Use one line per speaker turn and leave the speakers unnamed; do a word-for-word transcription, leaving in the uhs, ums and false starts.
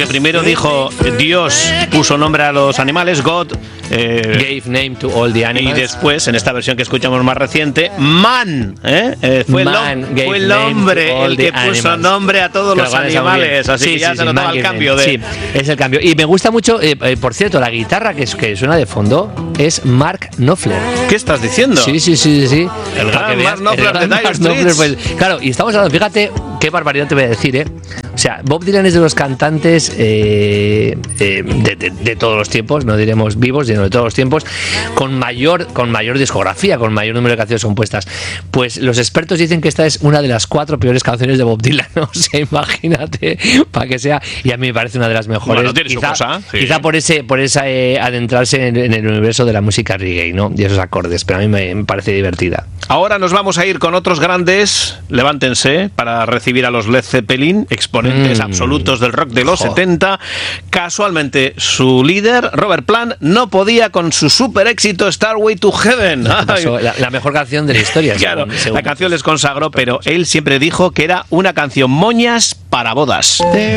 porque primero dijo Dios puso nombre a los animales, God
eh, gave name to all the animals.
Y después, en esta versión que escuchamos más reciente, Man, ¿eh? Eh, fue,
man
el, fue el hombre el que
animals.
puso nombre a todos los animales. Así
sí,
que ya
sí,
se
sí,
notaba el cambio de...
Sí, es el cambio. Y me gusta mucho, eh, eh, por cierto, la guitarra que, es, que suena de fondo es Mark Knopfler.
¿Qué estás diciendo?
Sí, sí, sí, sí.
El gran Mark Knopfler de Dire Straits.
Pues, claro, y estamos hablando, fíjate qué barbaridad te voy a decir, ¿eh? O sea, Bob Dylan es de los cantantes eh, eh, de, de, de todos los tiempos, no diremos vivos, sino de todos los tiempos, con mayor, con mayor discografía, con mayor número de canciones compuestas. Pues los expertos dicen que esta es una de las cuatro peores canciones de Bob Dylan, ¿no? O sea, imagínate, para que sea, y a mí me parece una de las mejores.
Bueno, tiene su
quizá,
cosa, sí.
quizá por ese, por esa eh, adentrarse en, en el universo de la música reggae, ¿no? Y esos acordes, pero a mí me, me parece divertida.
Ahora nos vamos a ir con otros grandes, levántense, para recibir a los Led Zeppelin, exponentes mm. absolutos del rock de los oh. setenta. Casualmente, su líder, Robert Plant, no podía con su super éxito Starway to Heaven.
La, la mejor canción de la historia.
Claro,
según, según
la canción les consagró, pero él siempre dijo que era una canción moñas para bodas.